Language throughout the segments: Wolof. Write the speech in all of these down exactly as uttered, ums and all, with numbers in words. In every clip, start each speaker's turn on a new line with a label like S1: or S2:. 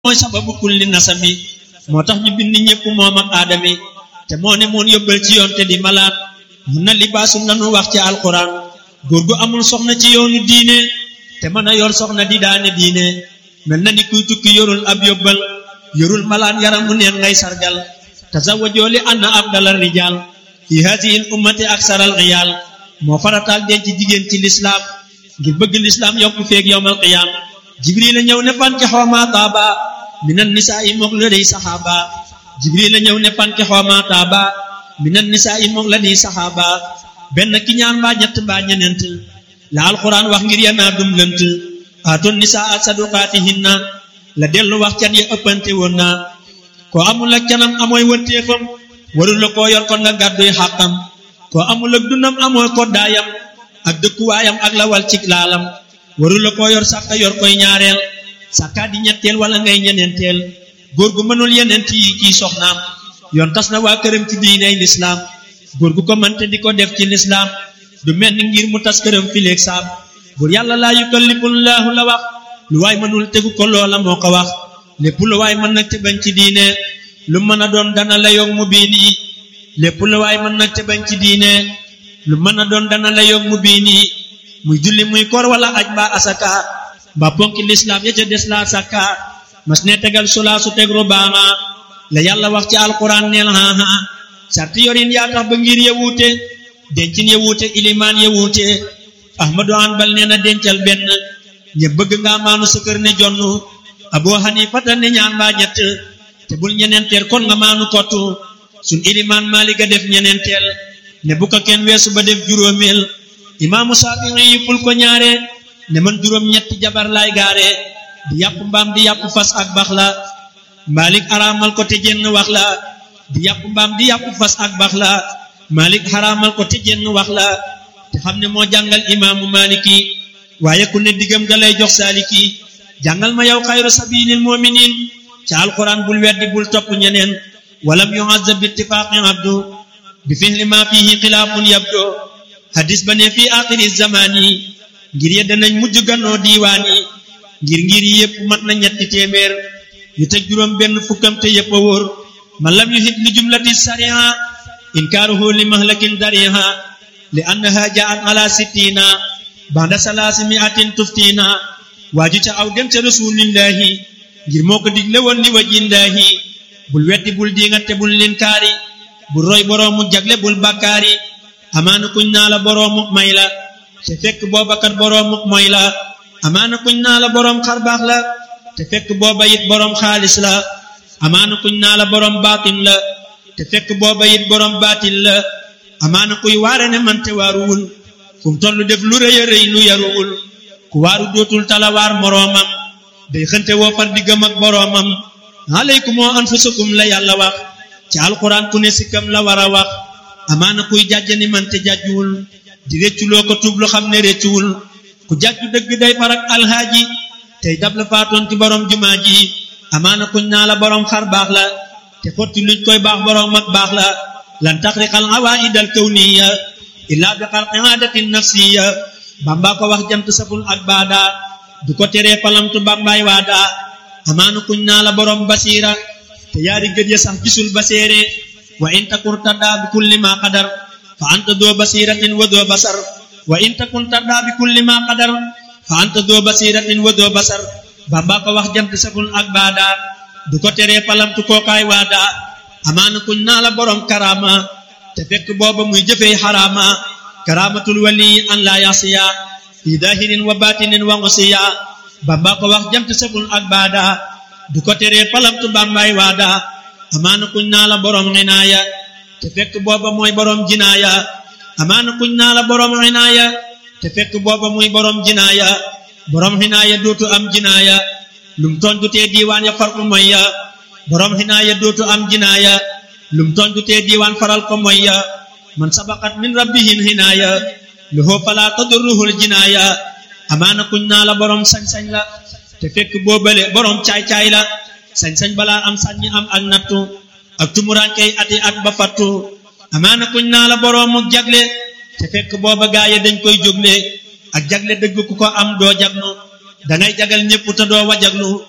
S1: mooy sababu kulli nasami moo tax ñu bind ñépp moom ak aadami te moo ne moon yóbbal ci yoon te di malaat mun na libaasum lanu wax ci alquran góor gu amul soxna ci yoonu diine te mën a yor soxna di daane diine mel na ni kuy tukki yorul ab yóbbal yorul malaan yaram mu neen ngay sargal tazawwajoo li anna afdalal rijaal fi haadihi l ummati aksaral riyaal moo farataal denc jigéen ci lislaam ngir bëgg lislaam yokku feeg yowmal qiyaam jibril a ñëw ne fanki xooma taaba minan nisaa i moog la dey saxaaba jibril a ñëw ne fanki xooma taaba minan nisaa i moog la dey saxaaba benn ki ñaan mbaa ñett mbaa ñeneent la alquran wax ngir yanaa dum lënt aatoon nisaa saduqaatihinna la dellu wax can ya ëppante woon na koo amul ak canam amooy wënteefam warul la koo yor kon nga gàdduy xàqam koo amul ak dundam amooy koddaayam ak dëkkuwaayam ak la wal cig laalam warul la koo yor sàkka yor koy ñaareel sàkkaa di ñetteel wala ngay ñeneenteel góor gu mënul yeneent yi kii soxnaam yoon tas na waa këram ci diiney lislaam góor gu ko mënte di ko def ci lislaam du mel ni ngir mu tas këram fileeg saam bur yàlla laa yukallifullaahu la wax lu waay mënul tegu ko loola moo ko wax lépp lu waay mën nag te bañ ci diine lu mën a doon dana la yog mu biini lépp lu waay mën nag te bañ ci diine lu mën a doon dana la yog mu biini muy julli muy koor wala aj mbaa asaka mbaa ponki lislaam ya ca des laa sakka mas ne tegal sulaa su teg rubaama la yàlla wax ci alquran neel haha sarti yorin yaa tax ba ngir ya wuute dencin ya wuute ilimaan ya wuute ahmadu hanbal nee na dencal benn ñe bëgg nga maanu sa kër ne jonn abu hanifata ne ñaan mbaa ñett te bul ñeneenteel kon nga maanu kottu sun ilimaan maaliga def ñeneenteel ne bu ko kenn weesu ba def juróomeel imaamu Saafi'i yi ful ko ñaare ne man juróom ñetti jabar laay gaare di yàpp mbaam di yàpp fas ak bax la Maalik araamal ko te jenn wax la di yàpp mbaam di yàpp fas ak bax la Maalik araamal ko te jenn wax la te xam ne moo jàngal imaamu Maaliki waaye ku ne diggam da lay jox saaliki jàngal ma yow xayru sabilil mu'minin ca alquran bul weddi bul topp ñeneen walam yu'azzab bi ittifaqi abdu bi fihli ma fihi xilaafun yabdo hadis ba ne fii axiri zamani ngir ye danañ mujj gannoo diiwaan yi ngir ngir yépp mat na ñetti téeméer yu teg juróom benn fukkam te yépp a wóor man lam yuhit li jumlati sariha inkaaruhu li mahlakin dariha li annaha jaat ala sittina ba'da salaasi mi'atin tuftina waaju ca aw dem ca rasulillahi ngir moo ko digle woon li wajillahi bul weddi bul diingat te bul linkaari bul roy boroomu jagle bul bakkaari amaana kuñ naa la boroomu may la te fekk booba kat boroomu moy la amaana kuñ naa la boroom xarbaax la te fekk booba it boroom xaalis la amaana kuñ naa la boroom baatin la te fekk booba it boroom baatin la amaana kuy waare ne man te waaruwul fu mu tollu def lu rëy a rëy lu yaruwul ku waaru dootul talawaar moroomam day xënte woo far diggam ak boroomam alaykum anfusakum la yàlla wax ci alquran ku ne sikkam la war a wax amaana kuy jàjjani man te jàjjuwul di récculoo ko tuub lu xam ne réccuwul ku jàjju dëgg day farak alhaaji tey dab la faatoon ci borom jumaa ji amaana kuñ naa la borom xar baax la te xotti luñ koy baax borom ak baax la lan taxriqal awaidal kawniya illaa bi xalqi aadatin nafsiya bamba ko wax jant saful ak baada du ko teree palamtu bambaay waada amaana kuñ naa la borom basiira te yaari gët ya sax gisul baseere wa in takun tarda bi kulli ma qadar fa anta doo basiratin wa doo basar wa in takun tarda bi kulli ma qadar fa anta doo basiratin wa doo basar bamba ko wax jant saful ak baada du ko teree palamtu kookaay waada amaana kuñ naa la borom karama te fekk booba muy jëfee xaraama karamatul wali an la yasiya fi dahirin wa batinin wa ngosiya bamba ko wax jant saful ak baada du ko teree palamtu bambaay waada amaana kuñ naa la borom xinaaya te fekk booba mooy borom jinaaya amaana kuñ naa la borom xinaaya te fekk booba muy borom jinaaya borom xinaaya dootu am jinaaya lum tooñ du tee diiwaan ya far ko moy ya borom xinaaya dootu am jinaaya lum tooñ du tee diiwaan faral ko moy ya man sabaqat min rabbihin xinaaya lahu fala tadurruhul jinaaya amaana kuñ naa la borom sañ-sañ la te fekk boobale borom caay-caay la sañ-sañ balaa am sañ am ak nattu ak tumuraankey ati at ba fattu amaana kuñ naa la boroomu jagle te fekk booba gaaya dañ koy jógle ak jagle dëgg ku ko am doo jaglu dangay jagal ñépp te doo wajaglu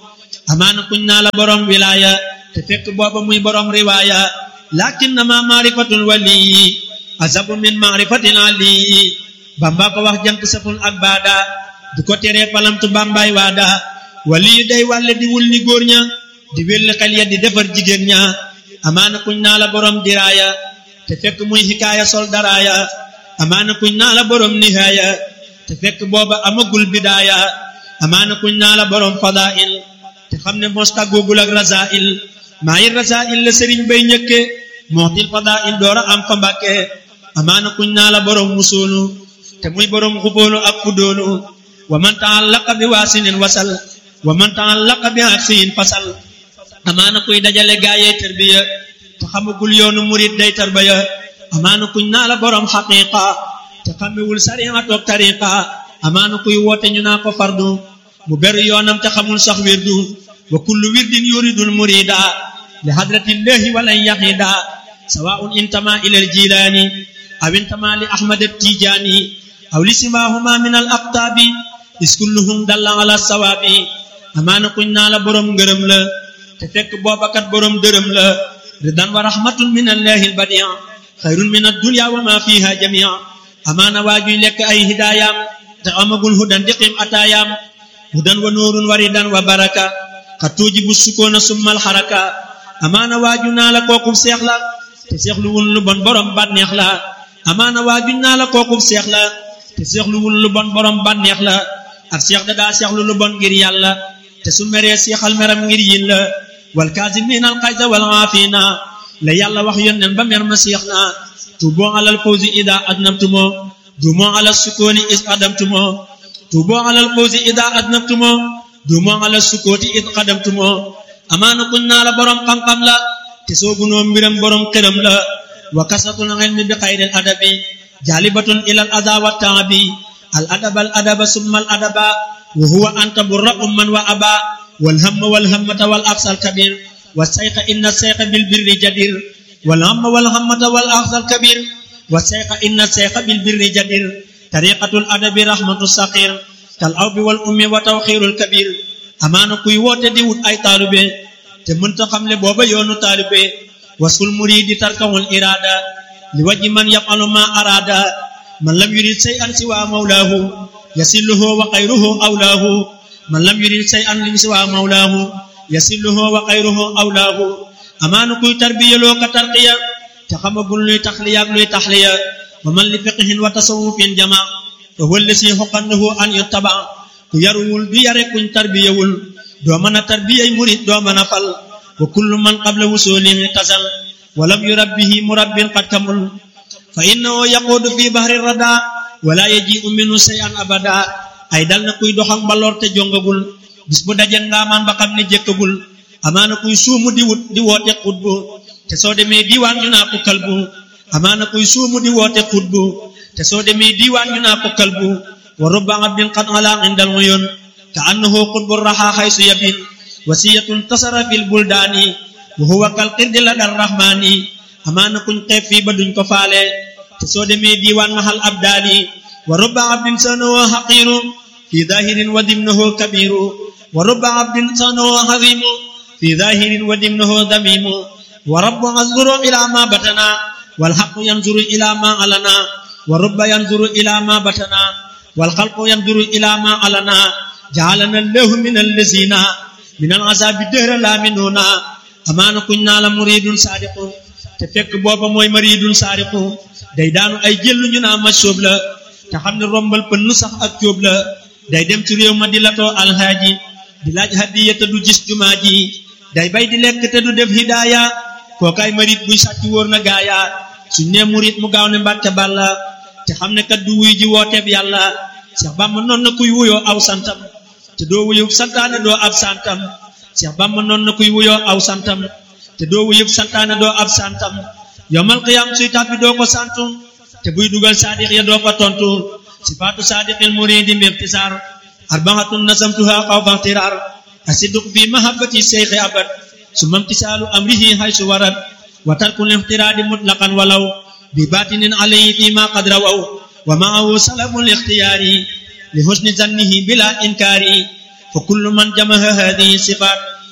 S1: amaana kuñ naa la borom wilaya te fekk booba muy borom riwaya lakinnama maarifatul wali azabu min maarifatil ali Bamba ko wax jant saful ak baada du ko teree palamtu Bambay waada wali yu day wàlle di wul ni góor ña di welli xel ya di defar jigéen ña amaana kuñ naa la borom diraaya te fekk muy hikaaya sol daraaya amaana kuñ naa la borom nihaaya te fekk booba amagul bidaaya amaana kuñ naa la borom fadail te xam ne mos tàggoogul ak rasail maayi rasail la sëriñ bay ñëkke mootil fadail doora am fa mbàkke amaana kuñ naa la borom musulu te muy borom xubóolu ak fudóolu wa man ta'allaqa bi waasinin wasal wa man ta'allaqa bi aksiin fasal amaana kuy dajale gaayee tarbiya te xamagul yoonu murid day tarbiya amaana kuñ naa la borom xaqiqa te xamewul sariya toog tariqa amaana kuy woote ñu naa ko fardu mu beru yoonam te xamul sax wirdu wa kullu wirdin yuridul murida li hadratillahi walan yahida sawa'un intama ila al-jilani aw intama li ahmad at-tijani aw li simahuma min al-aqtabi is kulluhum dalla ala sawabi amaana kuñ naa la borom ngërëm la te fekk boobakat borom dërëm la ridan wa rahmatun min allahi al-badi' khayrun min ad-dunya wa ma fiha jami' amaana waajuy lekk ay hidaayam te amagul hudan diqim ataayam hudan wa nuurun wa ridan wa baraka qad tujibu sukoona summal haraka amaana waaju naa la kookub seex la te seexlu wul lu bon borom bànneex la amaana waaju naa la kookub seex la te seexlu wul lu bon borom bànneex la ak seex da daa seexlu lu bon ngir yàlla te su meree seexal meram ngir yin la wal kaazimiina al ghayza wal aafiina la yàlla wax yónneen ba mer ma seex na tuuboo alal fawzi ida adnabtumo duumoo alal sukooni is qadamtumo tuuboo alal fawzi ida adnabtumo duumoo alal sukooti is qadamtumo amaana kuñ naa la borom xam-xam la te soogunoo mbiram borom xëram la wa kasatul ilmi bi xayril adabi jaalibatun ilal adaa wa taabi al adaba al adaba summa al adaba wa huwa anta burra umman wa aba wal hamma wal hammata wal aqsal kabir wa sayqa inna sayqa bil birri jadir wal hamma wal hammata wal aqsal kabir wa sayqa inna sayqa bil birri jadir tariqatul adabi rahmatu saqir kal awbi wal ummi wa tawxirul kabir amaana kuy woote di wut ay taalube te mënta xamle booba yoonu taalube wasul muridi tarkawul irada li wajhi man yafalu ma arada man lam yurid shay'an siwa mawlahu yasilluhu wa khayruhu awlahu man lam yurid shay'an lim siwa mawlahu yasilluhu wa khayruhu awlahu amaana kuy tarbiyaloo ka tarqiya te xamagul luy taxliya ak luy taxliya wa man li fiqhin wa tasawufin jama fa huwa allasi huqannahu an yuttaba ku yaruwul du yare kuñ tarbiyawul doo mën a tarbiyay murid doo mën a fal wa kullu man qabla wusulihi tasal wa lam yurabbihi murabbin qad kamul fa innahu yaqudu fi bahri rada wala yaji'u minhu shay'an abada ay dal na kuy doxak mbaloor te jongagul bis bu daje ngaamaan ba xam ne jëkkagul amaana kuy suumu di wut di woote xutbu te soo demee diiwaan ñu naa ko kalbu amaana kuy suumu di woote xutbu te soo demee diiwaan ñu naa ko kalbu wa rubba abdin qad ala indal uyun ka annahu qutbu raha haysu yabin wasiyatun tasara fil buldani wa huwa kal qirdi ladar rahmani amaana kuñ xeeb fii ba duñ ko faale te soo demee diiwaan mahal abdali wa rubba abdin sanahu haqiru fi zahirin wa dimnahu kabiru wa rubba abdin sanahu hazimu fi zahirin wa dimnahu damimu wa rabbu yanzuru ila ma batana wal haqqu yanzuru ila ma alana wa rubba yanzuru ila ma batana wal khalqu yanzuru ila ma alana ja'alana allahu min allazina min al'azabi dahra la minuna amaana kuñ naa la muridun sadiqu te fekk booba mooy muridun sadiqu day daanu ay jëllu ñu naa masoob la te xam ne rombal pënn sax ak cóob la day dem ci réew ma di latoo alhaaji di laaj hadiya te du gis jumaa ji day bay di lekk te du def hidaaya kookaay murid buy sàcc wóor na gaaya suñ ne murid mu gaaw ne mbàkke bàlla te xam ne kat du wuy ji wooteeb yàlla Cheikh Bamba noon na kuy wuyoo aw santam te doo wuyub santaane doo ab santam Cheikh Bamba noon na kuy wuyoo aw santam te doo wuyub santaane doo ab santam yawmal qiyaam suy tàbbi doo ko santu te buy dugal saadiq ya doo ko tontu sifaatu saadiqil muridi mbirtisaar arbaatun nasamtuha xawfa ixtiraar asidq fi mahabbati seyxi abad summa imtisaalu amrihi haysu warad wa tarkul ixtiraadi mutlaqan walaw bi baatinin alayhi fi ma qad rawaw wa ma'ahu salabul ixtiyaari li husni zannihi bila inkaari fa kullu man jamaha hadihi sifaat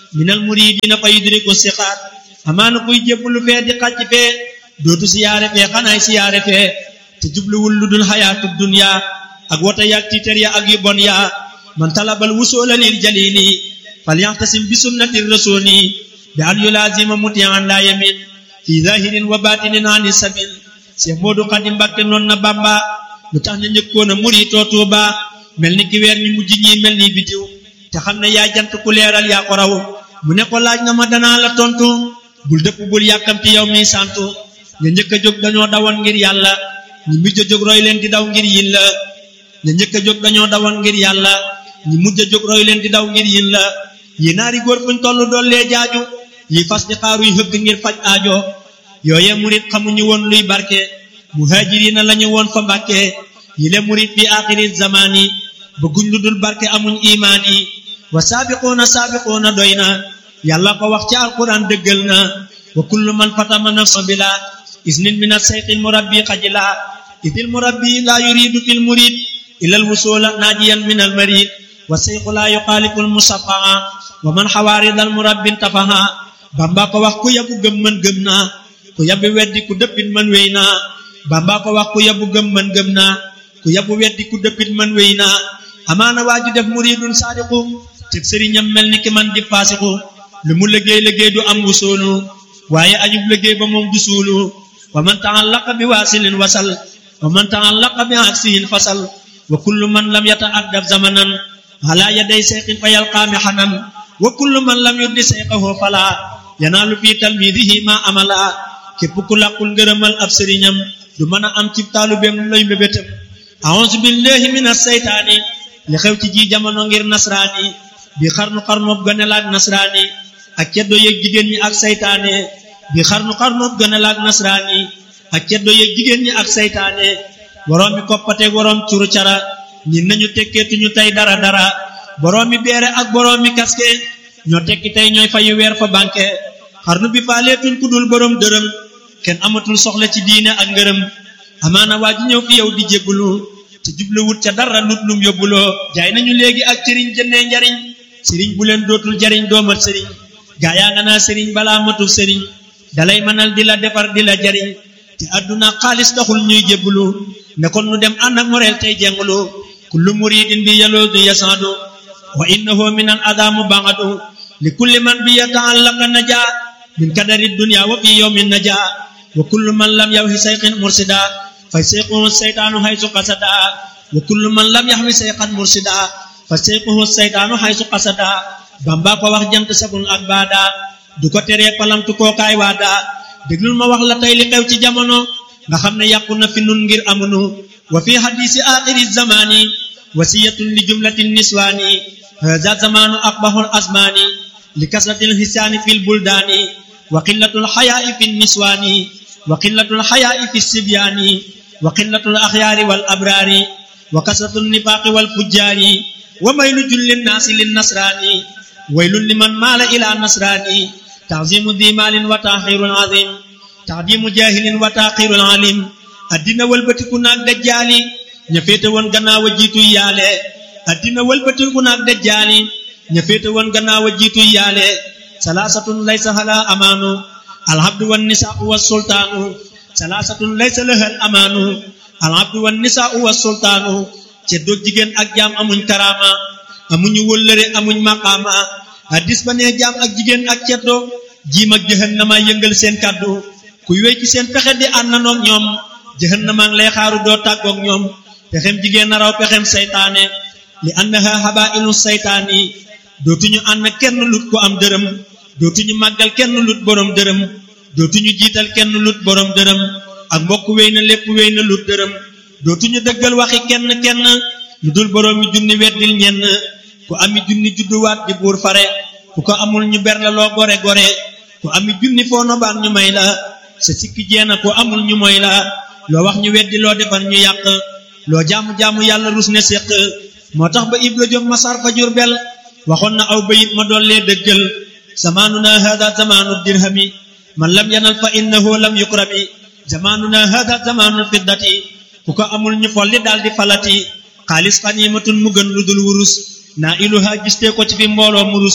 S1: minal muridina fa yudriku siqaat amaana kuy jébbalu fee di xàcc fee dootu siyaare fee xanaay siyaare fee te jubluwul lu dul xayaatu dunya ak wota yaag tiiter ya ak yu bon ya man talabal wusula lil jalili falyaxtasim bi sunnati rasuli bi an yulazima mutian la yamin fi zahirin wa batinin ani sabil Seex Moodu Xaadim Mbàkke noon na Bamba lu tax ñu njëkkoon a muritoo Tuuba mel ni ki weer ñu mujj ñi mel ni bidiw te xam ne yaa jant ku leeral yaa ko raw mu ne ko laaj nga ma danaa la tontu bul dëpp bul yàkkamti yow mi santu ña njëkk a jóg dañoo dawoon ngir yàlla ñi mujj a jóg roy leen di daw ngir yin la ña njëkk a jóg dañoo dawoon ngir yàlla ñi mujj a jóg roy leen di daw ngir yin la yi naari góor fuñ tollu dollee jaaju yi fas di xaaruy hëgg ngir faj aajo yooye murit xamuñu woon luy barke muhaajiriina lañu woon fa Mbàkke yi le murit fi aaxiri zamaani bëgguñ lu dul barke amuñ imaan yi wa saabiquuna saabiquuna doy na yàlla ko wax ci alquran dëggal na wa kullu man fatama nafsa bila isnin min as-sayqi murabbi xajila idil murabbi la yuridu fil murid ila al-wusula najiyan min al-marid wa sayqu la yuxaalifu al-musafaa wa man xawaaridal murabbin tafaha Bamba ko wax ku yabu gëm man gëm naa ku yabu weddi ku dëppit man wéy naa Bamba ko wax ku yabu gëm man gëm naa ku yabu weddi ku dëppit man wéy naa amaana waaju def muridun saadiqu te sëriñam mel ni ki man di faasiqu lu mu liggéey liggéey du am wusoolu waaye ajub liggéey ba moom du suulu wa man ta'allaqa bi waasilin wasal wa man ta'allaqa bi aksihin fasal wa kullu man lam yata'addab zamanan ala yaday sayqin fa yalqaami xanan wa kullu man lam yuddi sayqahu fala yanaalu fi talmidihi ma amala képp ku làqul ngërëmal ab sëriñam du mën a am ci taalubeem lay mbébétam a'uuzu billahi minas saytaani li xew ci ji jamono ngir nasraani bi xarnu xarnoob gënelaak nasraani ak ceddo yeeg jigéen ñi ak saytaane bi xarnu xarnoob gënelaak nasraani ak ceddo yeeg jigéen ñi ak saytaane boroom mi koppateeg boroom curu cara ñi nañu tekkeetuñu tey dara dara boroom mi beere ak boroom mi kaske ñoo tekki tey ñooy fayu weer fa banque xarnu bi faaleetuñ ku dul boroom dërëm kenn amatul soxla ci diine ak ngërëm amaana waa ji ñëw fi yow di jébbulu te jubluwut ca dara lut lum yóbbuloo jaay nañu léegi ak sëriñ jëndee njariñ sëriñ bu leen dootul jariñ doomat sëriñ gaa yaa nga naa sëriñ balaa matul sëriñ dalay mënal di la defar di la jariñ te àdduna xaalis taxul ñuy jébbulu ne kon nu dem ànd ak moreel tey jengulu kullu muridin bi yaloodu yasaadu wa innahu min al adamu ba'du li kulli man bi yata'allaqa naja min kadari dunya wa fi yawmin naja wa kullu man lam yawhi sayqin mursida fa sayquhu saytaanu haysu qasada wa kullu man lam yahwi sayqan mursida fa sayquhu saytaanu haysu qasada Bamba ko wax jant sabun ak baada du ko teree palamtu kookaay waada déglul ma wax la tey li xew ci jamono nga xam ne yàqu na fi nun ngir amunu wa fi hadisi aaxiri zamaani wasiyatun li jumlatin niswaani haza zamaanu aqbahul asmaani li kasratil hisaani fil buldaani wa qillatul xayaa'i fin niswaani wa qillatul xayaa'i fi sibyaani wa qillatul axyaari wal abraari wa kasratul nifaaqi wal fujjaari wa maylu jullin naasi lin nasraani waylun liman maala ila nasraani ta'zimu di maalin wa taaxirul azim ta'dimu jaahilin wa taaxirul alim addina wëlbatiku naag dajjaali ña féete woon gannaaw a jiituy yaale addina wëlbatiku naag dajjaali ña féete woon gannaaw a jiituy yaale salaasatun laysa hala amaanu alhabdu wan nisaa'u was sultaanu salaasatun laysa lahal amaanu alhabdu wan nisaa'u was sultaanu ceddo jigéen ak jaam amuñ karaama amuñu wëllëre amuñ maqaama hadis ba nee jaam ak jigéen ak ceddo jiim ak jahannama yëngal seen kàddu kuy wéy ci seen pexe di àndanoog ñoom jahannama ngi lay xaaru doo tàggoog ñoom pexem jigéen na raw pexem saytaane li annaha habaa'ilu saytaani dootuñu ànd kenn lut ko am dërëm dootuñu màggal kenn lut borom dërëm dootuñu jiital kenn lut borom dërëm ak mbokk wéy na lépp wéy na lut dërëm dootuñu dëggal waxi kenn kenn lu dul borom mi junni weddil ñenn ku ami junni judduwaat di buur fare ku ko amul ñu ber la loo gore gore ku ami junni foo nobaan ñu may la sa sikki jeena ku amul ñu moy la loo wax ñu weddi loo defar ñu yàq loo jaamu-jaamu yàlla rus ne séq moo tax ba Ibra Jóob Masar fa Jurbel waxoon na aw bayit ma dollee dëggal zamaanuna hada zamaanu dirhami man lam yanal fa innahu lam yukrami zamaanuna hada zamaanul fiddati ku ko amul ñu folli daal di falati xaalis xaniimatun mu gën lu dul wurus naa iluha gistee ko ci fi mbooloo murus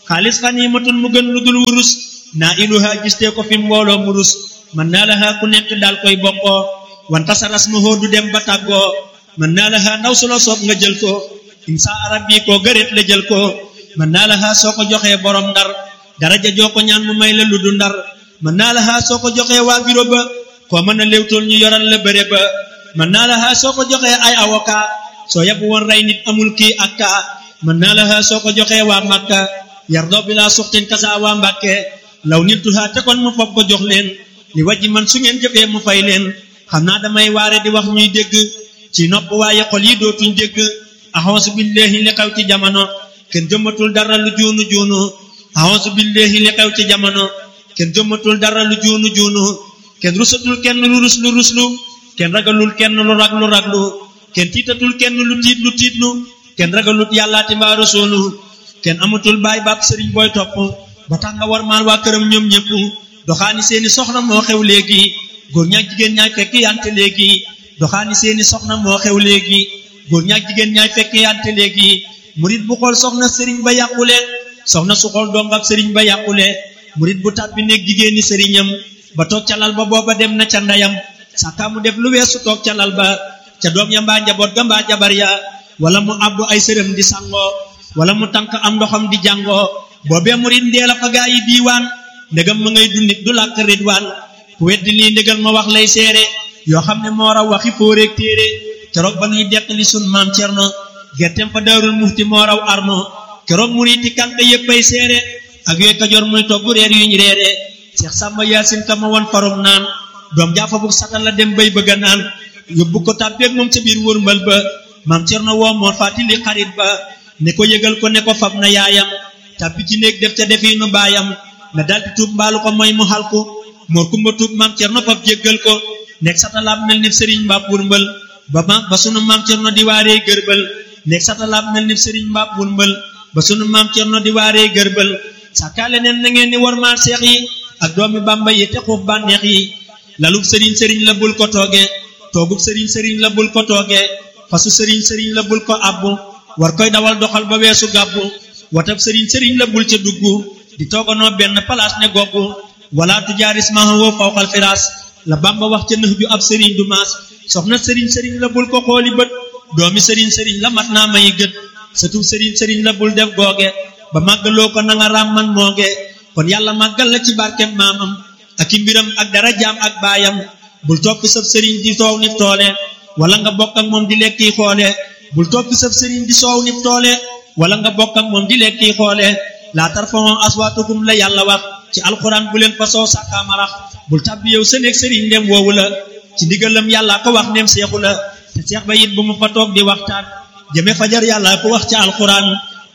S1: xaalis xanimatun mu gën lu dul wurus naa iluha gistee ko fi mbooloo mu rus man naa laha ku nekk daal koy bokkoo wanta sa ras ma hóodu dem ba tàggoo man naa laha ndaw su la soob nga jël ko insa arab bi koo gëreet la jël ko man naa laha soo ko joxee borom ndar daraja joo ko ñaan mu may la lu du ndar man naa laha soo ko joxee waa biro ba koo mën a léewtool ñu yoral la bëre ba man naa laha soo ko joxee ay avocat soo yab woon rey nit amul kii ak kaa man naa laha soo ko joxee waa Makka yardoo bi laa suxtin kasa waa Mbàkke law nit tuhaa te kon mu foog ko jox leen li wajji man su ngeen jëfee mu fay leen xam naa damay waare di wax ñuy dégg ci nopp waaye xol yi dootuñ dégg ahonsu billahi li xew ci jamono kenn jëmmatul dara lu juunu juunu ahonsu billahi li xew ci jamono kenn jëmmatul dara lu juunu juunu kenn rusatul kenn lu rus lu ruslu kenn ragalul kenn lu raglu raglu kenn tiitatul kenn lu tiit lu tiitlu kenn ragalut yàllaati mbaa rasuulu kenn amatul baay baab sëriñ booy topp ba tax nga war maal waa këram ñoom ñëpp doxaani seeni soxna moo xew léegi góor ñaak jigéen ñaay fekk yante léegi doxaani seeni soxna moo xew léegi góor ñaak jigéen ñaay fekk yante léegi murit bu xool soxna sëriñ ba yàqule soxna su xool dongab sëriñ ba yàqule murit bu tàbbi nekk jigéeni sëriñam ba toog ca lal ba booba dem na ca ndeyam sàkkaa mu def lu weesu toog ca lal ba ca doom ya mbaa njaboot ga mbaa jabar ya wala mu abbu ay sërëm di sangoo wala mu tànk am ndoxam di jàngoo boobee murit ndee la fa gaa yi diiwaan ndegam ma ngay dundit du làkk ridwaan ku weddi lii ndégal ma wax lay seere yoo xam ne moo raw waxi fóoreeg téere keroog ba nuy deqali sun maam Cerno gerteem fa daarul muxti moo raw arno keroog muriti kànk yéppay seere ak yooy kajoor muy togg reer yuñ reere Seex Sàmba Yaasin ka ma won farum naan doom jaafa bu satal la dem bay bëgga naan yóbbu ko tàbbeeg moom ca biir wërmbal ba maam Cerno woo moo fàttali xarit ba ne ko yëgal ko ne ko fab na yaayam tàbbi ci néeg def ca defiinu baayam na daldi tuub mbaalu ko mooy mu xalku moor kumba tuub maam Cerno fab jéggal ko nekk satalaab mel ni sëriñ mbaab wërmbal ba ma ba sunu maam Cerno di waaree gërbal nekk satalaab mel ni sëriñ mbaab wërmbal ba sunu maam Cerno di waaree gërbal sàkkaale neen na ngeen ni warmaal seex yi ak doomi Bàmba yi te xuuf bànneex yi lalub sëriñ sëriñ la bul ko tooge toogub sëriñ sëriñ la bul ko tooge fasu sëriñ sëriñ la bul ko abbu war koy dawal doxal ba weesu gàbbu watab sëriñ sëriñ la bul ca duggu di tooganoo benn palaas ne goggu wala tujaaris mahawoo fawqal firaas la Bàmba wax ca nëx ju ab sëriñ du maas soxna sëriñ sëriñ la bul ko xooli bët doomi sëriñ sëriñ la mat naa may gët satub sëriñ sëriñ la bul def googe ba màggaloo ko nanga raam man mooge kon yàlla màggal la ci barkem maamam ak i mbiram ak dara jaam ak baayam bul toppi sab sëriñ di soow nit toole wala nga bokk ak moom di lekki xoole bul toppi sab sëriñ di soow nit toole wala nga bokk ak moom di lekki xoole laa tarfa'u aswaatakum la yàlla wax ci alxuraan bu leen fa soo sàkkaa marax bul tàbbi yow sa néeg sëriñ ndem woowu la ci ndigalam yàlla ko wax ndem seexu la te seex ba it bu mu fa toog di waxtaan jëme fajar yàlla ko wax ci alxuraan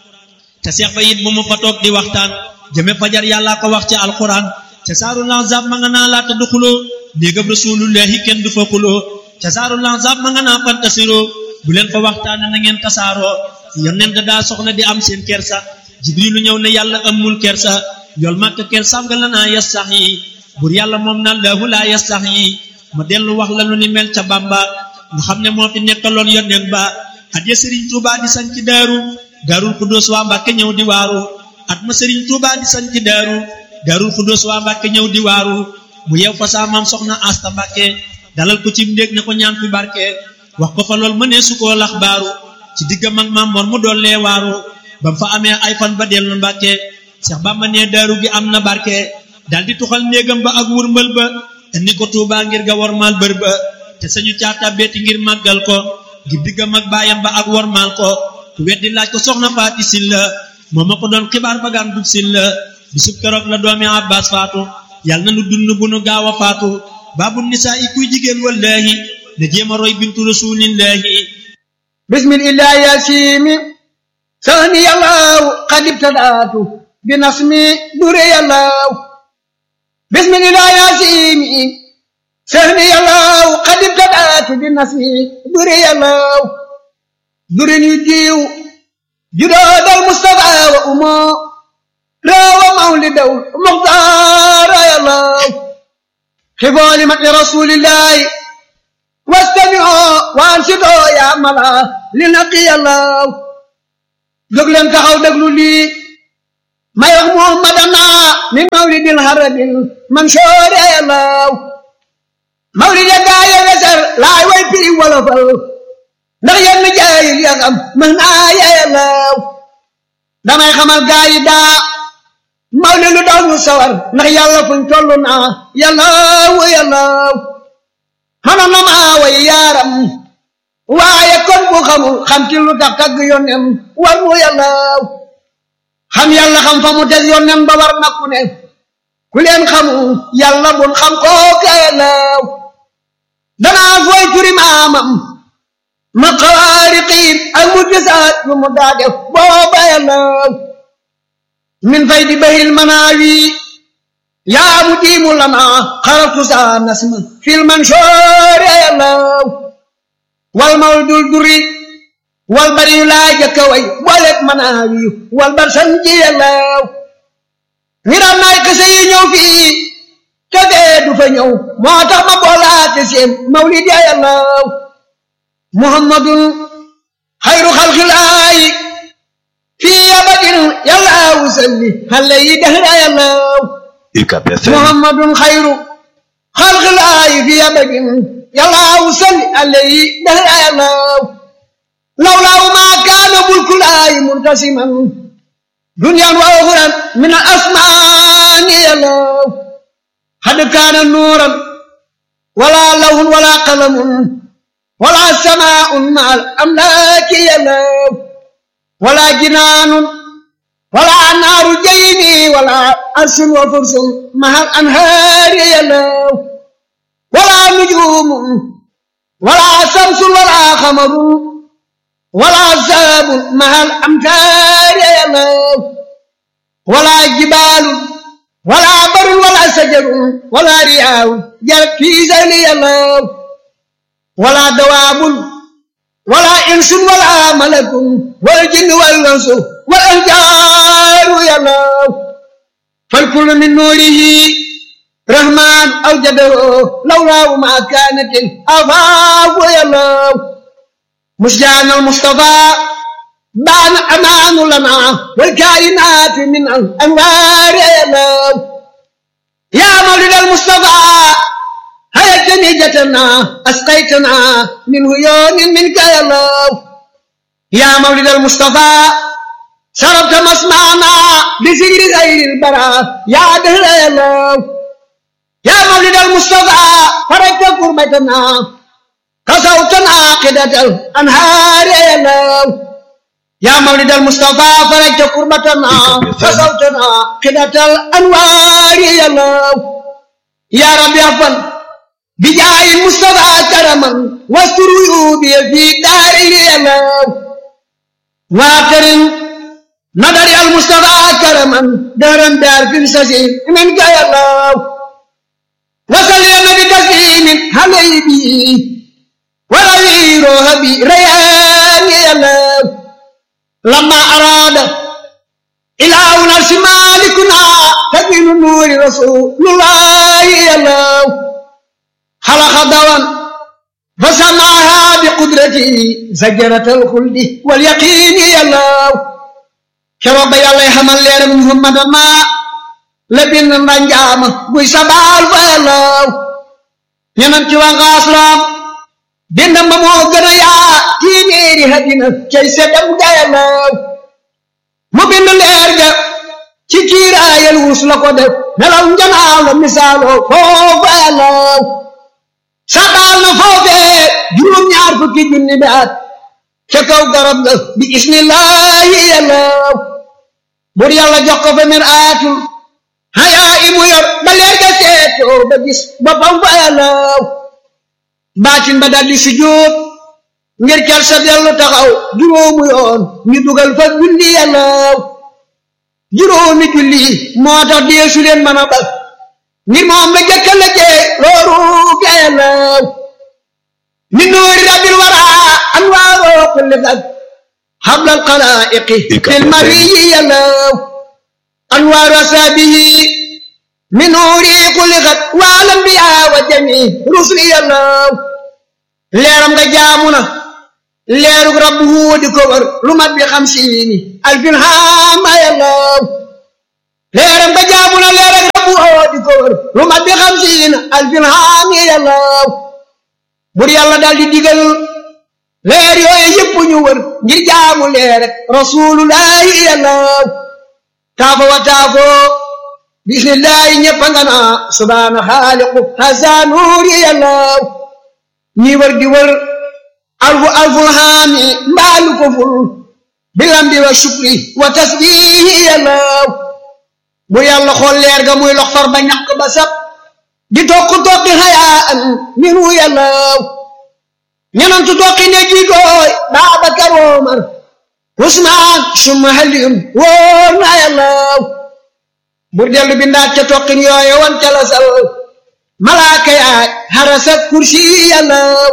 S1: te seex ba it bu mu fa toog di waxtaan jëme fajar yàlla ko wax ci alxuraan ca saaru lanzab ma nga naa laata du xuloo néegam rasulullahi kenn du fa xuloo ca saaru lanzab ma nga naa fantasiroo bu leen fa waxtaan na ngeen tasaaroo yonent daa soxla di am seen kersa jibrilu ñëw ne yàlla amul kersa yool màkk kersaam nga la naa yas sax yi bur yàlla moom na laahu laa yas sax yi ma dellu wax la lu ni mel ca Bàmba nga xam ne moo fi nekkaloon yonent ba at ya sëriñ Tuubaa di sañ ci daaru daarul xudóos waa Mbàkke ñëw di waaru at ma sëriñ Tuubaa di sañ ci daaru daarul xudóos waa Mbàkke ñëw di waaru mu yeew fa saa maam soxna Asta Mbàkke dalal ko ci ndéeg ne ko ñaan fi barke wax ko fa lool mënee su koo lax baaru ci diggam ak maam Mor mu dollee waaru bam fa amee ay fan ba dellu Mbàkke Seex Bàmba ne daaru gi am na barke daldi tuxal néegam ba ak wurmbal ba indi ko Tuubaa ngir ga wormaal bër ba te sañu caata beeti ngir màggal ko ngir diggam ak baayam ba ak wormaal ko ku weddi laaj ko soxna Faati Silla moo ma ko doon xibaar bagaan dub Silla bisub keroog la doomi Abbaas faatu yàlla na nu dund bu nu gaaw a faatu baabu nisaa i kuy jigéen wallaahi na jéema roy bintu rasuulillaahi
S2: bismillaahi yasiimi sani yàllaaw qad ibtadaatu bi nasmi dure yàllaaw bismillaahi yasiimi sani yàllaaw qad ibtadaatu bi nasmi dure yàllaaw dure ni diiw judoodal Mustafaa wa umoo rawa mawlidaw muxtaara yàllaaw xibooli mat rasuulillaahi wastami'oo waansidoo yaa mala li naqi yàllaaw jóg leen taxaw déglu lii may wax muhammadana min mawlidil harabil mansoor yàllaw mawlid ya gaaye wesar laay way piri wolofal ndax yenn jaayil ya xam mën naa yàllaw damay xamal gaayi daa mawlid lu daw ñu sawar ndax yàlla fuñ tollu naa yàllaw yàllaw xanoon na maa way yaaram waaye kon bu xamul xam ci lu tax tagg yónnem war mu yàllaw xam yàlla xam fa mu des yónnem ba war na ku ne ku leen xamu yàlla bun xam kooku yàllaw danaa fooy turi maamam ma xawaariqiin ak mujjisaat yu mu daa def booba yàllaw min fay di bahil manaawi yaa mu diimu lana xaratu saa nasma fil mansoor yàllaw wal mawdul duri wal bari yu laa jëkka way booleeg manaawi wal bar san ji yàllaw wiram naay kese yi ñëw fii te fee du fa ñëw moo tax ma boolaate seen mawlid ya yàllaw muhammadun xayru xalxilaayi fii abadin yàllaw salli xale yi dahra yàllaw muhammadun xayru xalxilaayi fii abadin yàllaw salli xale yi dahra yàllaw lawlaaw maa kaana bulkulaayi muntasiman dunyan wa uxran min al asmaani yàllaw xad kaana nuuran wala lawhun wala qalamun wala samaa'un ma al amlaaki yàllaw wala jinaanun wala naaru jayni wala arsun wa fursun ma al anhaari yàllaw wala nujuumun wala samsun wala xamarun wala saabun ma al amtaari yàllaw wala jibaalun wala barun wala sajarun wala riyaawun jarat fii zayli yàllaw wala dawaabun wala insun wala malakun wal jinni wal insu wal anjaaru yàllaw fal kullu min nuurihi rahmaan awjadahu lawlaahu ma kaanatil afaaku yàllaw musjaana al mustafaa baana amaanu lana wal kaayinaati min al anwaari yàllaw yaa mawlid al mustafaa hayatani jatana asqaytana min huyoonin minka yàllaw yaa mawlid al mustafaa sarabta masmaana bi sigri xayril bara yaa dahra yàllaw yaa mawlid al mustafaa farajta kurbatana kasawtana qidatal anhaari yàllaw yaa mawlid al mustafaa farajta kurbatana kasawtana qidatal anwaari yàllaw yaa rabbi afan bijaayi mustafaa karaman wastur uyubi fi daari yàllaw waatarin nadari al mustafaa karaman daran daar fin sasi minka yàllaw wasal ya nabi taslimin halaybi wala wiirooha bi rayaani yàllaw lamma araada ilaahu nafsi maalikuna tabinu nuuri rasulullahi yàllaw xalaqa dawan fasamaaha bi qudrati zajaratal xuldi wal yaqiini yàllaw keroog ba yàlla xamal leeram muhammadan ma la bind ndanjaama buy sabaal fa yàllaw ñenam ci waa ngaasraam bindam ba moo gën a yaa tiineeri hadina cay seddam ga yàllaw mu bind leer ga ci kiiraayal wurus la ko def nelaw njanaaw la misaaloo foofa yàllaw sabaal na foofee juróom ñaar fukki junni bi at ca kaw garab ga bi ismillahi yàllaw bur yàlla jox ko fa mer aatul hayaa imu yor ba leer ga seetoo ba gis boppam fa yàllaw baatin ba daldi sujjóot ngir ker sa dellu taxaw juróomu yoon ñu dugal fa julli yàllaw juróomi julli moo tax deesu leen mën a bal ngir moom la jëkka la jee looru ga yàllaw min nuuri rabbil waraa anwaaroo kulli fag hablal xalaa'iqi fil mariyi yàllaw anwaaru asaabihi min nuuri kulli fag wal anbiyaa wa jamii rusuli yàllaw leeram nga jaamu na leerug rabbu di ko war lu mat bi xamsiini alfin haama yàllaw leeram ga jaamu na leer ak rabbu oo di ko wër lu mat bi xamsiina alfin haami yàllaw bur yàlla daal di digal leer yooye yëpp ñu wër ngir jaamu leer ak rasulullahi yàllaw taafo wa taafo bismillahi ñëpp nga naa subhaana xaaliqu hasa nuuri yàllaw ñi wër di wër alfu alful haami mbaalu ko ful bilambi wa shukri wa tasbihi yàllaw bu yàlla xool leer ga muy lox far ba ñaq ba sab di tokk tokki xayaan minu yàllaw ñenantu tokki ne gi gooy Baabakar Omar Usmaan summa Aliyun wóor na yàllaw bur dellu bindaat ca tokkin yooye wan ca la sal malaaka yaay harasa kursi yàllaw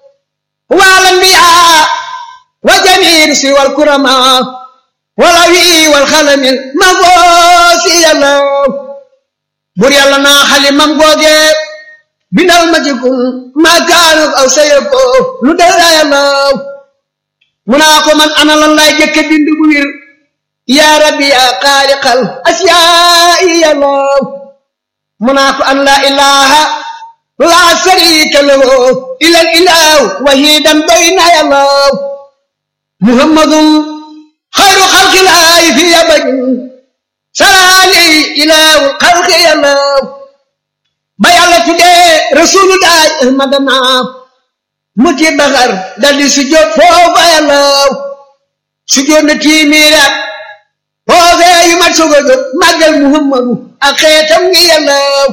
S2: wal anbiyaa wa jamiir si wal kurama wala wi wal xalamil ma goosi yàllaw bur yàlla naa xalimam googe bindal ma ci kun ma kaanu aw sayako lu dara yàllaw mu naa ko man ana lan lay jëkke bind bu wir yaa rabbi yaa xaaliqal asiyaa'i yàllaw mu naa ko an laa ilaaha laa sariika lahu ilal ilaahu wahidan doy na yàllaw muhammadun xayru xalqillaahi fi abadin salaali ilaahu xalqi yàllaw ba yàlla tuddee rasulullahi ahmadana muti baxar daldi sujjóot foofa yàllaw sujjóot na tiimiiraat foofee yu mat soog a jóg màggal muhammadu ak xeetam ngi yàllaw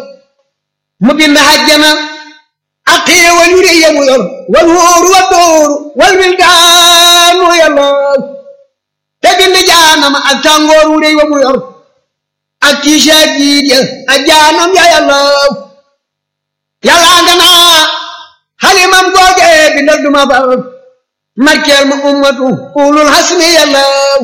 S2: mu bind hajjana ak xéewal yu rëy yamu yor wal wóoru wal dóoru wal wildaanu yàllaw te bind jaanama ak tàngoor wu rëy wa mu yor ak tiisa jiit ya ak jaanam ya yàllaw yàlla nga naa xalimam googe bindal duma far markeel ma ummatu ulul hasmi yàllaw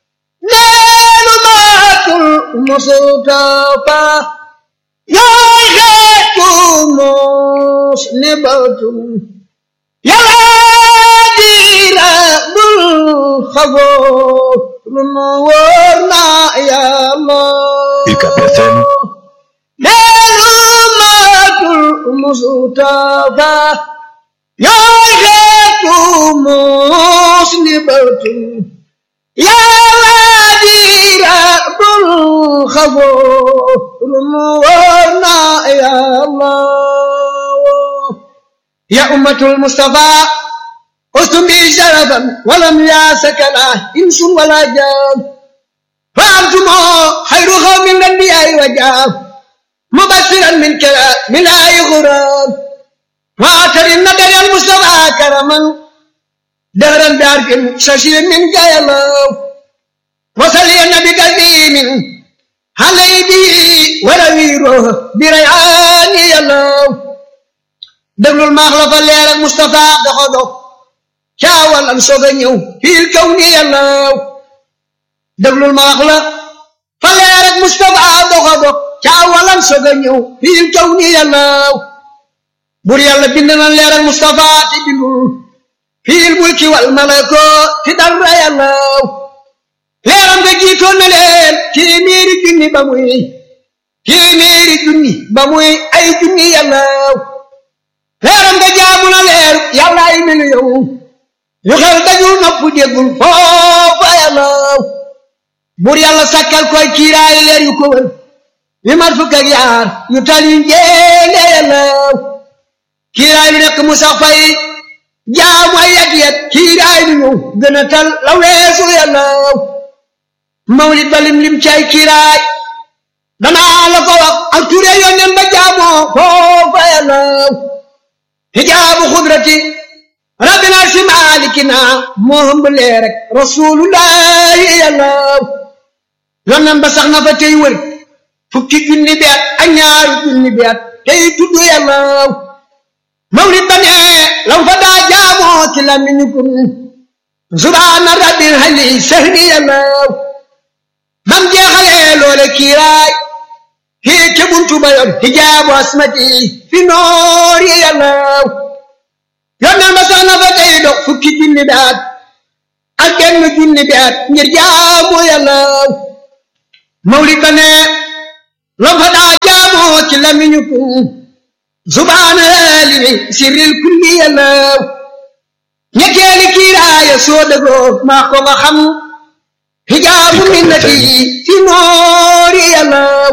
S2: neenu maatul mustafa yaay xeetu mos ni batum yàlla diira bul xaboo lu nu wóor na yàlla
S3: UCAB F M
S2: neenu maatul mustafa yaay xeetu mos ni batum yàlla diira bul xaboo lu nu wóor na yàlla ya ummatul mustafa ustum bi sharafan walam yaasakala insun wala jaan fa antumo xayru xawmin anbiyaai wa jaam mubasiran min kala min ay xuraan wa atarin nadayal mustafa karaman dahran biarfin shashin min gayalaw wasali nabi kasimin halay bi warawiro birayani yalaw déglul maax la fa leer ak Mustafa doxo dox caawal am soog a ñëw fiil kaw ni yàllaw déglul maax la fa leer ak Mustafa doxo dox caawal am soog a ñëw fiil kaw ni yàllaw bur yàlla bind na leer ak Mustafa te bindul fiil mulki wal malako ti dara yàllaw leeram nga jiitoon na leen téeméeri junni ba muy téeméeri junni ba muy ay junni yàllaw leeram nga jaamu na leer yàlla ay miliyoŋ yu xel dajul nopp déggul foofa yàllaw bur yàlla sakkal koy kiiraay leer yu ko wër yu mat fukk ak yaar yu tal yu njéene yàllaw kiiraay lu nekk mu sax fay jaamu ay yat yat kiiraay lu ñëw gën a tal la weesu yàllaw mawlid ba lim lim cay kiiraay danaa la ko wax ak ture yónneen ba jaamoo foofa yàllaw hijaabu xudrati rabbina si maalikina moo hëmb leer rek rasulullahi yàllaw yónneen ba sax na fa tey wër fukki junni bi at ak ñaaru junni bi at tey tudd yàllaw mawlid ba ne lam fa daa jaamoo ci lamiñukum subhaana rabbil hali sahni yàllaw bam jeexalee loole kiiraay hii ke buntu ba yoon hijaabu asmati fi noori yàllaw yónneen ba sax na fa tey dox fukki junni bi at ak benn junni bi at ngir jaamu yàllaw mawlid ba ne lam fa daa jaamoo ci lamiñu ko subhaana limi sirril kulli yàllaw ñetteeli kiiraaya soo dëggoo maa ko nga xam hijaabu minnati fi noori yàllaw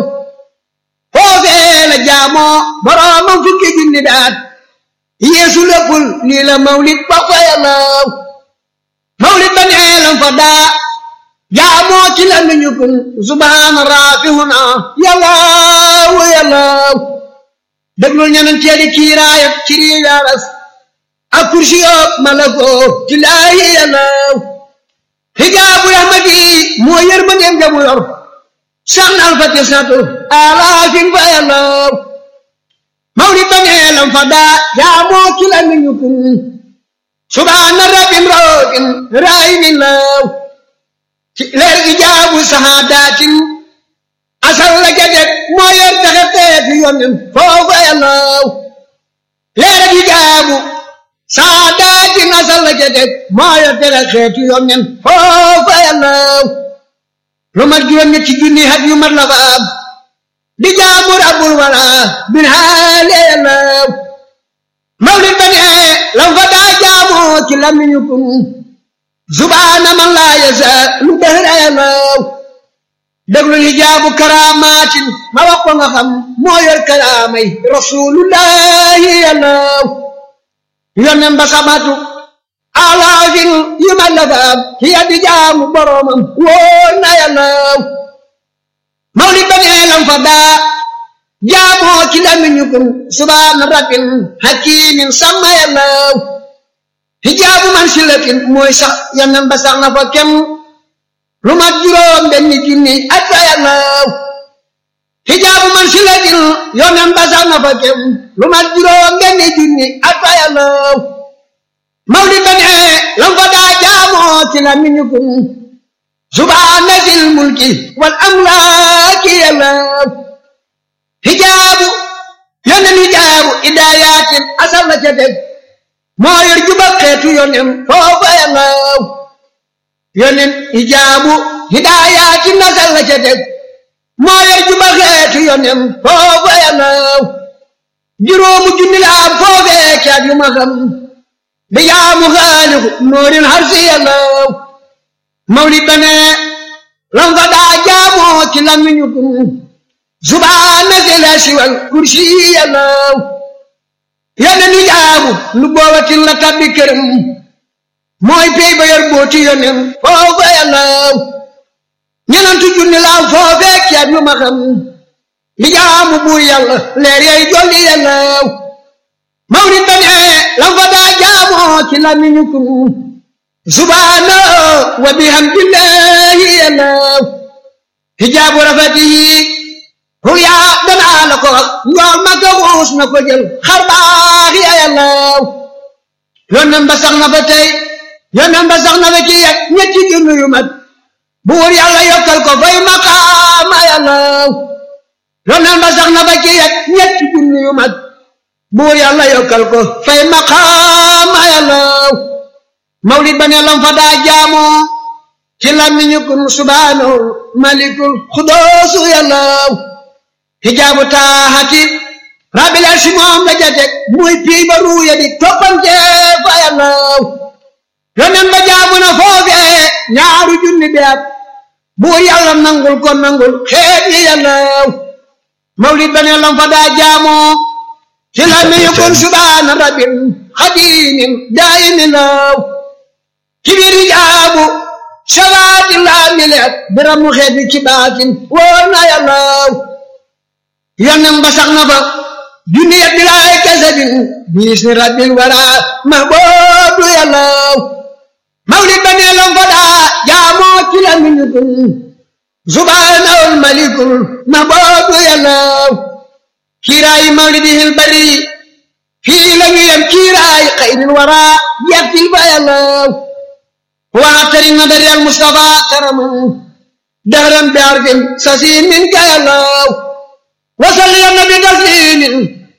S2: foofee la jaamoo boroomam fukki junni daat yeesu léppul lii la mawlid ba fa yàllaw mawlid ba nee lam fa daa jaamoo ci la nuñu kun subhaana raafihuna yàllaw yàllaw déglul ñanan teeli kiiraayat ci rii yaaras ak kursi yoog malakoo ci laayi yàllaw hijaabu rahmati moo yër ma dem jamu yor sax na alfati satu alaafin fa yàllaw mawlid ba nee lam fa daa jaamoo ci la nuñu kun subhaana rabbin raofin raayimin law ci leer ijaabu sahaadatin asal la jadeg moo yor taxe teefi yonen foofa yàllaw leer ijaabu sahaadatin asal la jadeg moo yor taxe teefi yonen foofa yàllaw lu mat juróom ñetti junni hat yu mat la faam di jaamu rabbul wala bin haale yàllaw mawlid ba ne lam fa daa jaamoo ci lamiñu kun subhaana man laa yasa lu dëhra yàllaw déglu hijaabu karaamaatin ma wax ko nga xam moo yor karaamay rasulullahi yàllaw yonen ba samatu alaafin yu ma la faam ci yaddi jaamu boroomam wóor na yàllaw mawlid ba nee lam fa daa jaamoo ci lamiñu kun subhaana rabbin hakimin sama yàllaw hijaabu man silatin mooy sax yonen ba sax na fa kem lu mat juróom benn junni at fa yàllaw hijaabu man silatin yonen ba sax na fa kem lu mat juróom benn junni at fa yàllaw mawlid ba ne lam fa daa jaamoo ci lamiñu kun subhaana zil mulki wal amlaaki yàllaw hijaabu yonen hijaabu idaayatin asal la ca deg moo yor jubal xeetu yonen foofa yàllaw yonen hijaabu hidaayatin asal la ca deg moo yor jubal xeetu yonen foofa yàllaw juróomu junni la am foofee caat yu ma xam di jaamu xaaliku noorin harsi yàllaw mawlid ba ne lam fa daa jaamoo ci lamiñu kun subhaana zil arsi wal kursi yàllaw yonen hijaabu lu boobatin la tabbi këram mooy pey ba yor booti yonen foofa yàllaw ñenantu junni la am foofee caat yu ma xam di jaamu buur yàlla leer yay jolli yàllaw mawlid ba ne lam fa daa jaamoo ci lamiñu kun subhaana wa bihamdillahi yàllaw hijaabu rafatihi huyaa danaa la ko wax njool ma ko xuus na ko jël xar baax ya yàllaw yonen ba sax na fa tey yonen ba sax na fa ci yet ñetti junni yu mat buur yàlla yokkal ko fay maqaama yàllaw yonen ba sax na fa ci yet ñetti junni yu mat buur yàlla yokkal ko fay maqaama yàllaw mawlid ba ne lam fa daa jaamoo ci lamiñu kun subhaanahu malikul xudoosu yàllaw hijaabu taahati rabbil arsi moom la jatek muy pii ba ruuya di toppante fa yàllaw yonen ba jaamu na foofee ñaaru junni beat buur yàlla nangul ko nangul xeet yi yàllaw mawlid ba ne lam fa daa jaamoo ci lamiñu kun subhaana rabbil xadimin daayimin law ci biir hijaabu shawaati laa mileet biramu xeet bi ci baatin wóor na yàllaw yonen ba sax na fa junni yet bilaay kasabin biisni rabbil wara mahboobu yàllaw mawlid ba nee lam fa daa jaamoo ci lamiñu kun subhaanahul malikul mahboobu yàllaw kiiraayi mawlidihil bari fii lañu yem kiiraayi xayril wara yettil fa yàllaw waxtari nadari al mustafa karamu dahran bi arfin sasi min ka yàllaw وصل يا النبي تسليم